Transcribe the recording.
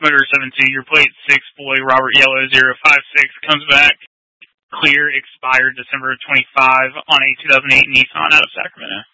motor 72, your plate 6, boy, Robert Yellow 056, comes back clear, expired December 25 on a 2008 Nissan out of Sacramento.